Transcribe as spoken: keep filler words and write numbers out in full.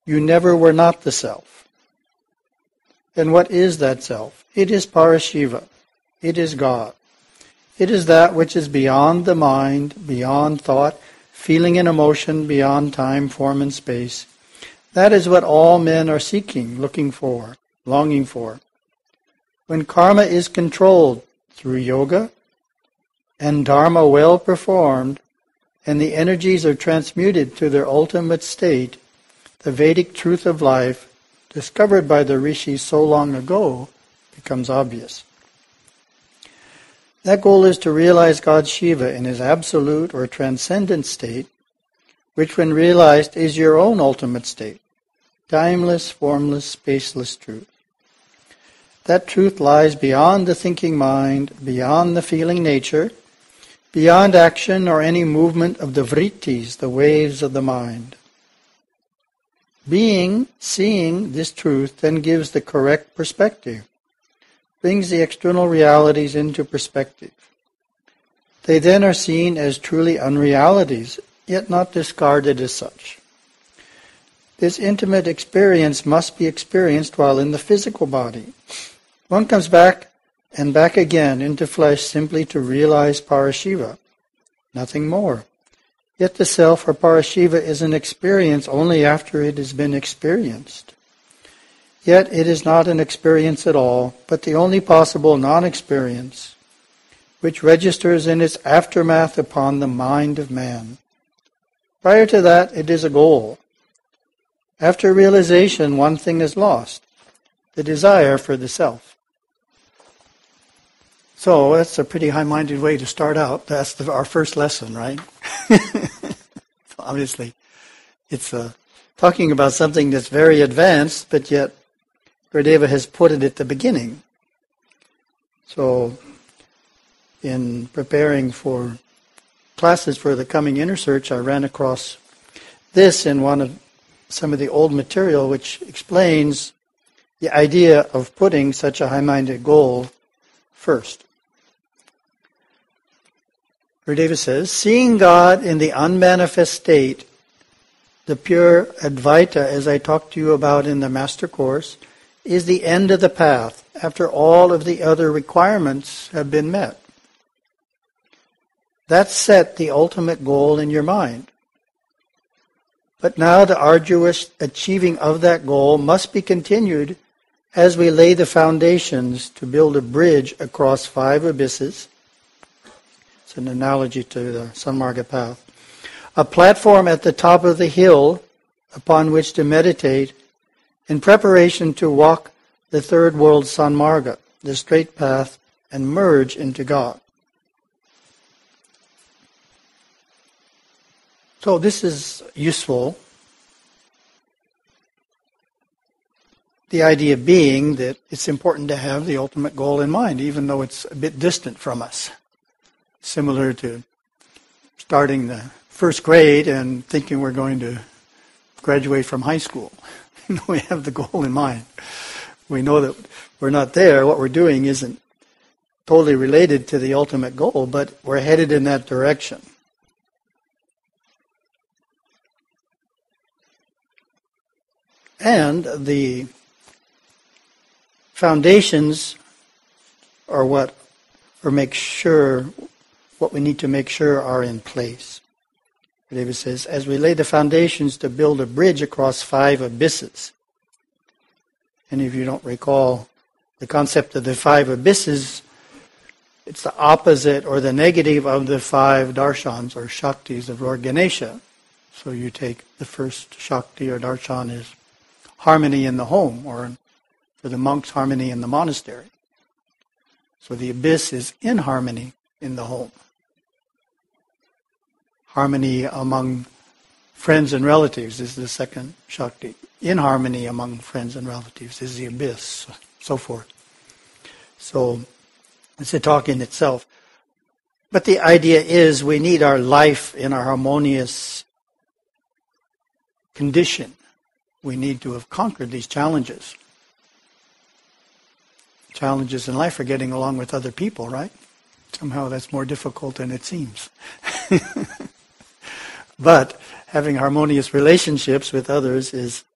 You never were not the self. And what is that self? It is Parashiva. It is God. It is that which is beyond the mind, beyond thought, feeling and emotion, beyond time, form, and space. That is what all men are seeking, looking for, longing for. When karma is controlled through yoga, and dharma well performed, and the energies are transmuted to their ultimate state, the Vedic truth of life, discovered by the rishis so long ago, becomes obvious. That goal is to realize God Shiva in his absolute or transcendent state, which when realized is your own ultimate state, timeless, formless, spaceless truth. That truth lies beyond the thinking mind, beyond the feeling nature, beyond action or any movement of the vrittis, the waves of the mind. Being, seeing this truth then gives the correct perspective, brings the external realities into perspective. They then are seen as truly unrealities, yet not discarded as such. This intimate experience must be experienced while in the physical body. One comes back and back again into flesh simply to realize Parashiva, nothing more. Yet the self or Parashiva is an experience only after it has been experienced. Yet it is not an experience at all, but the only possible non-experience, which registers in its aftermath upon the mind of man. Prior to that, it is a goal. After realization, one thing is lost, the desire for the self. So that's a pretty high-minded way to start out. That's the, our first lesson, right? Obviously, it's uh, talking about something that's very advanced, but yet Gurudeva has put it at the beginning. So, in preparing for classes for the coming inner search, I ran across this in one of some of the old material, which explains the idea of putting such a high-minded goal first. Gurudeva says, seeing God in the unmanifest state, the pure Advaita, as I talked to you about in the Master Course, is the end of the path after all of the other requirements have been met. That set the ultimate goal in your mind. But now the arduous achieving of that goal must be continued as we lay the foundations to build a bridge across five abysses. It's an analogy to the Sanmarga path. A platform at the top of the hill upon which to meditate in preparation to walk the third world Sanmarga, the straight path, and merge into God. So this is useful. The idea being that it's important to have the ultimate goal in mind, even though it's a bit distant from us. Similar to starting the first grade and thinking we're going to graduate from high school. We have the goal in mind. We know that we're not there. What we're doing isn't totally related to the ultimate goal, but we're headed in that direction. And the foundations are what, or make sure, what we need to make sure are in place. David says, as we lay the foundations to build a bridge across five abysses. And if you don't recall the concept of the five abysses, it's the opposite or the negative of the five darshans or shaktis of Lord Ganesha. So you take the first shakti or darshan is harmony in the home, or for the monks, harmony in the monastery. So the abyss is inharmony in the home. Harmony among friends and relatives is the second shakti. Inharmony among friends and relatives is the abyss, so forth. So it's a talk in itself. But the idea is we need our life in a harmonious condition. We need to have conquered these challenges. Challenges in life are getting along with other people, right? Somehow that's more difficult than it seems. But having harmonious relationships with others is